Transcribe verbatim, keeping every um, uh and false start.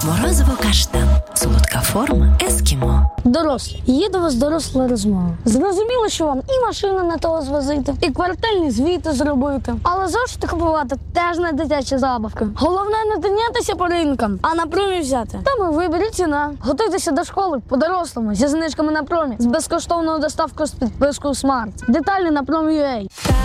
Морозиво каштан. Солодка форма ескімо. Дорослі, є до вас доросла розмова. Зрозуміло, що вам і машину на того звозити, і квартальні звіти зробити. Але зошити купувати теж не дитяча забавка. Головне не тинятися по ринкам, а на промі взяти. Там і вибір, і ціна. Готуйтеся до школи по-дорослому, зі знижками на промі, з безкоштовною доставкою з підпискою Смарт. Деталі на промі.ua.